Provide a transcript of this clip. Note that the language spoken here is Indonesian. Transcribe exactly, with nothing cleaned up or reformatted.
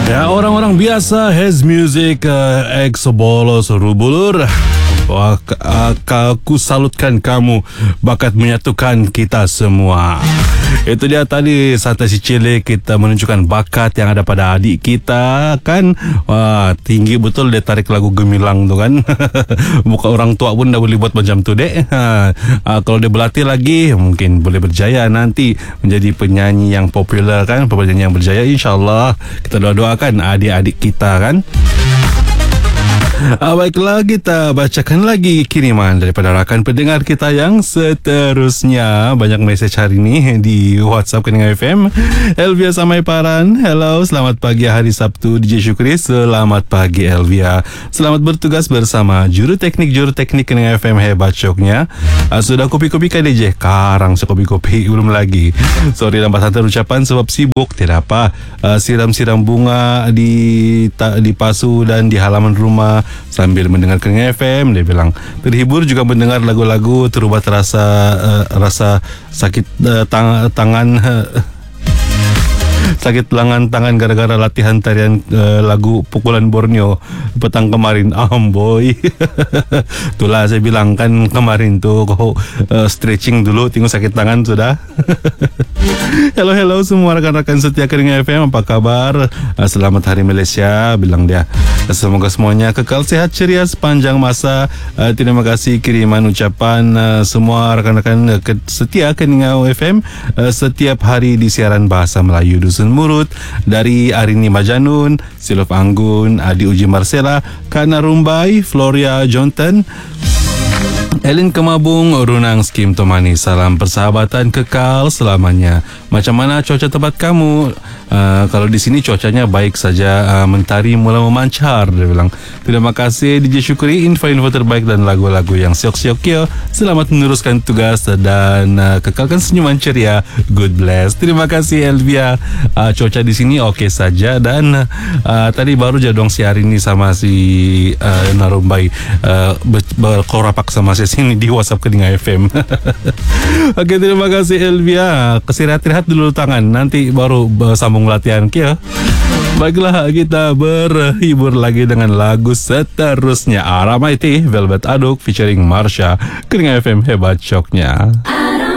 Ya, orang-orang biasa, Hez Music, uh, Exo Bolos, Rubulur. Wah, aku salutkan kamu, bakat menyatukan kita semua. Itu dia tadi Santai Si Cile, kita menunjukkan bakat yang ada pada adik kita kan. Wah, tinggi betul dia tarik lagu Gemilang tu kan. Bukan orang tua pun dah boleh buat macam tu dek. Ha, kalau dia berlatih lagi mungkin boleh berjaya nanti menjadi penyanyi yang popular kan, penyanyi yang berjaya insyaAllah. Kita doa-doakan adik-adik kita kan. Ah, baiklah, kita bacakan lagi kiriman daripada rakan pendengar kita yang seterusnya. Banyak mesej hari ini di WhatsApp Keningan F M. Elvia Samaiparan, hello, selamat pagi hari Sabtu D J Syukri. Selamat pagi Elvia, selamat bertugas bersama juru teknik-juru teknik Keningan F M hebat syoknya. ah, Sudah kopi-kopi kan D J? Karang sekopi-kopi belum lagi. Sorry lambat hantar ucapan sebab sibuk. Tidak apa, ah, siram-siram bunga di, ta, di pasu dan di halaman rumah sambil mendengar Keningan F M. Dia bilang terhibur juga mendengar lagu-lagu, terubah terasa uh, rasa sakit uh, tang- tangan uh, sakit lengan tangan gara-gara latihan tarian uh, lagu Pukulan Borneo petang kemarin. Amboy. Itulah saya bilang kan kemarin tuh kau uh, stretching dulu, tengok sakit tangan sudah. Hello hello semua rakan-rakan setia Keningan F M, apa kabar? Uh, selamat Hari Malaysia, bilang dia. Semoga semuanya kekal sehat ceria sepanjang masa. Uh, terima kasih kiriman ucapan uh, semua rakan-rakan uh, ke, setia Keningan F M uh, setiap hari di siaran bahasa Melayu Dusun Murut, dari Arini Majanun, Silof Anggun, Adi Uji Marcela, Kana Rumbai, Floria Jonathan, Elin Kemabung, Runang Skim Tomani. Salam persahabatan kekal selamanya. Macam mana cuaca tempat kamu? Uh, kalau di sini cuacanya baik saja, uh, mentari mula memancar. Dia bilang terima kasih D J Syukri, info-info terbaik dan lagu-lagu yang siok-siok kio. Selamat meneruskan tugas dan uh, kekalkan senyuman ceria. Good bless. Terima kasih Elvia. Uh, cuaca di sini oke okay saja dan uh, tadi baru jadong si hari ini sama si uh, Narumbai uh, ber- berkorapak sama saya sini di WhatsApp Keningan F M. Oke, terima kasih Elvia. Kesirahat-rehat dulu tangan, nanti baru sambung latihan kia. Baiklah, kita berhibur lagi dengan lagu seterusnya. Aramaiti Velvet Aduk featuring Marsha. Keningan F M hebat syoknya.